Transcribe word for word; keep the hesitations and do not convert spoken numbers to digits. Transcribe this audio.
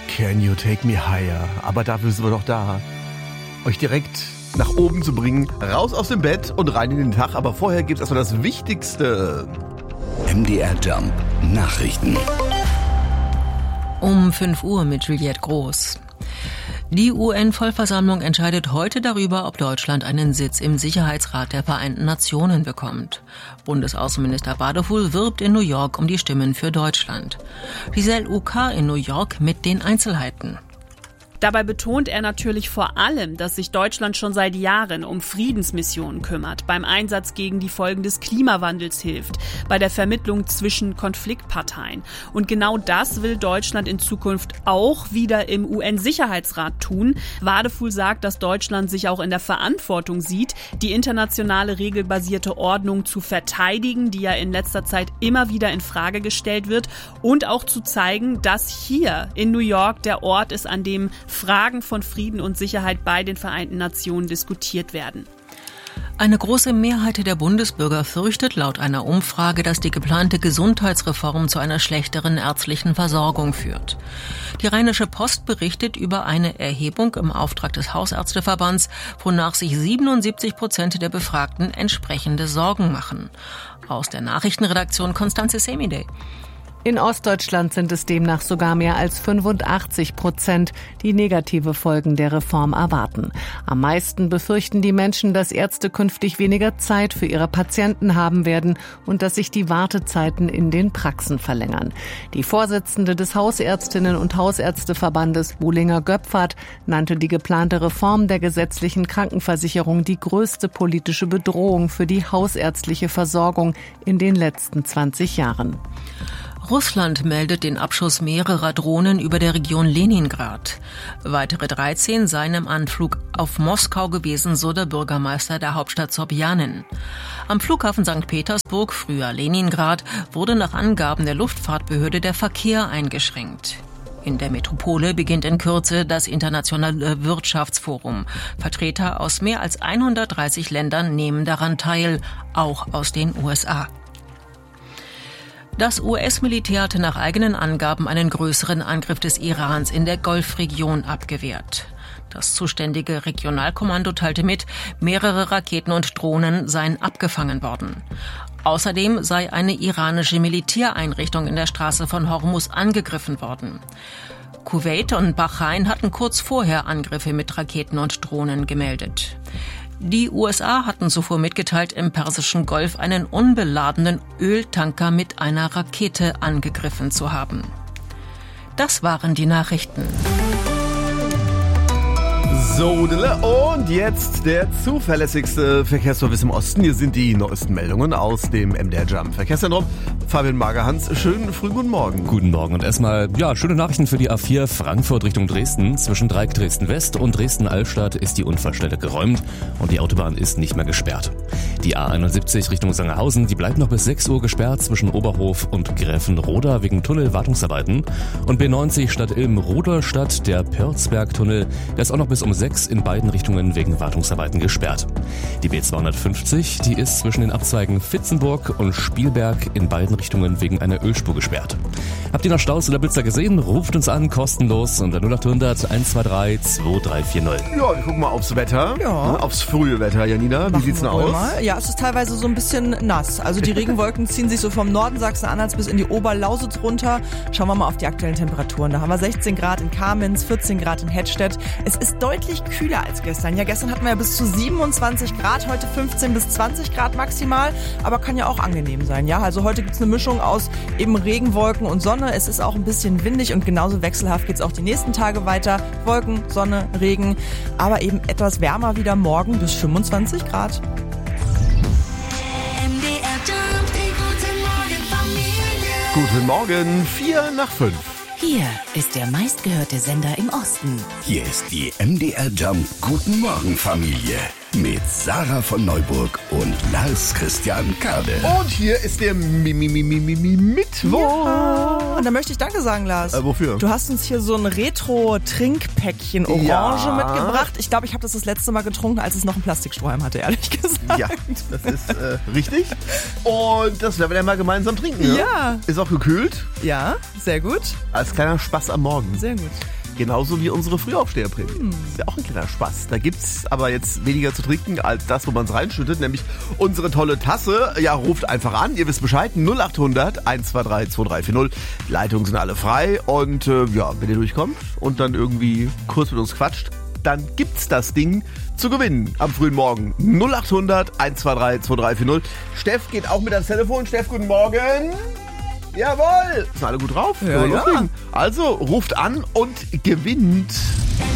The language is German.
Can you take me higher? Aber dafür sind wir doch da, euch direkt nach oben zu bringen, raus aus dem Bett und rein in den Tag. Aber vorher gibt's erstmal das Wichtigste. M D R Jump Nachrichten. Um fünf Uhr mit Juliette Groß. Die U N-Vollversammlung entscheidet heute darüber, ob Deutschland einen Sitz im Sicherheitsrat der Vereinten Nationen bekommt. Bundesaußenminister Wadefuhl wirbt in New York um die Stimmen für Deutschland. Giselle Uka in New York mit den Einzelheiten. Dabei betont er natürlich vor allem, dass sich Deutschland schon seit Jahren um Friedensmissionen kümmert, beim Einsatz gegen die Folgen des Klimawandels hilft, bei der Vermittlung zwischen Konfliktparteien. Und genau das will Deutschland in Zukunft auch wieder im U N-Sicherheitsrat tun. Wadefuhl sagt, dass Deutschland sich auch in der Verantwortung sieht, die internationale regelbasierte Ordnung zu verteidigen, die ja in letzter Zeit immer wieder in Frage gestellt wird, und auch zu zeigen, dass hier in New York der Ort ist, an dem Fragen von Frieden und Sicherheit bei den Vereinten Nationen diskutiert werden. Eine große Mehrheit der Bundesbürger fürchtet laut einer Umfrage, dass die geplante Gesundheitsreform zu einer schlechteren ärztlichen Versorgung führt. Die Rheinische Post berichtet über eine Erhebung im Auftrag des Hausärzteverbands, wonach sich siebenundsiebzig Prozent der Befragten entsprechende Sorgen machen. Aus der Nachrichtenredaktion Constanze Semide. In Ostdeutschland sind es demnach sogar mehr als fünfundachtzig Prozent, die negative Folgen der Reform erwarten. Am meisten befürchten die Menschen, dass Ärzte künftig weniger Zeit für ihre Patienten haben werden und dass sich die Wartezeiten in den Praxen verlängern. Die Vorsitzende des Hausärztinnen- und Hausärzteverbandes, Buhlinger Göpfert, nannte die geplante Reform der gesetzlichen Krankenversicherung die größte politische Bedrohung für die hausärztliche Versorgung in den letzten zwanzig Jahren. Russland meldet den Abschuss mehrerer Drohnen über der Region Leningrad. Weitere dreizehn seien im Anflug auf Moskau gewesen, so der Bürgermeister der Hauptstadt Sobjanin. Am Flughafen Sankt Petersburg, früher Leningrad, wurde nach Angaben der Luftfahrtbehörde der Verkehr eingeschränkt. In der Metropole beginnt in Kürze das Internationale Wirtschaftsforum. Vertreter aus mehr als hundertdreißig Ländern nehmen daran teil, auch aus den U S A. Das U S-Militär hatte nach eigenen Angaben einen größeren Angriff des Irans in der Golfregion abgewehrt. Das zuständige Regionalkommando teilte mit, mehrere Raketen und Drohnen seien abgefangen worden. Außerdem sei eine iranische Militäreinrichtung in der Straße von Hormuz angegriffen worden. Kuwait und Bahrain hatten kurz vorher Angriffe mit Raketen und Drohnen gemeldet. Die U S A hatten zuvor mitgeteilt, im Persischen Golf einen unbeladenen Öltanker mit einer Rakete angegriffen zu haben. Das waren die Nachrichten. So, und jetzt der zuverlässigste Verkehrsservice im Osten. Hier sind die neuesten Meldungen aus dem M D R Jump Verkehrszentrum. Fabian Magerhans, schönen frühen guten Morgen. Guten Morgen und erstmal, ja, schöne Nachrichten für die A vier Frankfurt Richtung Dresden. Zwischen Dreieck Dresden-West und Dresden-Altstadt ist die Unfallstelle geräumt und die Autobahn ist nicht mehr gesperrt. Die A einundsiebzig Richtung Sangerhausen, die bleibt noch bis sechs Uhr gesperrt zwischen Oberhof und Gräfenroda wegen Tunnelwartungsarbeiten. Und B neunzig Stadt Ilm-Rudolstadt, der Pörzberg-Tunnel, der ist auch noch bis um sechs in beiden Richtungen wegen Wartungsarbeiten gesperrt. Die B zweihundertfünfzig, die ist zwischen den Abzweigen Vitzenburg und Spielberg in beiden Richtungen wegen einer Ölspur gesperrt. Habt ihr noch Staus oder Blitzer gesehen? Ruft uns an, kostenlos unter null acht hundert eins zwei drei zwei drei vier null. Ja, wir gucken mal aufs Wetter. Ja. Aufs frühe Wetter, Janina. Wie Machen sieht's denn wir wohl aus? mal. Ja, es ist teilweise so ein bisschen nass. Also die Regenwolken ziehen sich so vom Norden Sachsen-Anhalts bis in die Oberlausitz runter. Schauen wir mal auf die aktuellen Temperaturen. Da haben wir sechzehn Grad in Kamenz, vierzehn Grad in Hettstedt. Es ist deutlich kühler als gestern. Ja, gestern hatten wir ja bis zu siebenundzwanzig Grad, heute fünfzehn bis zwanzig Grad maximal, aber kann ja auch angenehm sein. Ja, also heute gibt's eine Mischung aus eben Regenwolken und Sonne. Es ist auch ein bisschen windig und genauso wechselhaft geht's auch die nächsten Tage weiter. Wolken, Sonne, Regen, aber eben etwas wärmer wieder morgen bis fünfundzwanzig Grad. M D R Jump, die guten Morgen Familie. Guten Morgen, vier nach fünf. Hier ist der meistgehörte Sender im Osten. Hier ist die M D R Jump Guten Morgen Familie mit Sarah von Neuburg und Lars Christian Kade. Und hier ist der Mi Mi Mi Mi Mi Mi Mittwoch. Ja. und da möchte ich Danke sagen, Lars. Äh, wofür? Du hast uns hier so ein Retro-Trinkpäckchen Orange Ja. mitgebracht. Ich glaube, ich habe das das letzte Mal getrunken, als es noch einen Plastikstrohhalm hatte, ehrlich gesagt. Ja, das ist äh, richtig. Und das werden wir dann mal gemeinsam trinken. Ne? Ja. Ist auch gekühlt. Ja, sehr gut. Als kleiner Spaß am Morgen. Sehr gut. Genauso wie unsere Frühaufsteherprämie. Hm. Ist ja auch ein kleiner Spaß. Da gibt's aber jetzt weniger zu trinken als das, wo man es reinschüttet, nämlich unsere tolle Tasse. Ja, ruft einfach an. Ihr wisst Bescheid. null acht hundert eins zwei drei zwei drei vier null. Die Leitungen sind alle frei. Und äh, ja, wenn ihr durchkommt und dann irgendwie kurz mit uns quatscht, dann gibt's das Ding zu gewinnen am frühen Morgen. null acht hundert eins zwei drei zwei drei vier null. Steff geht auch mit ans Telefon. Steff, guten Morgen. Jawohl! Sind alle gut drauf? Ja, Können wir ja. loslegen? Also ruft an und gewinnt.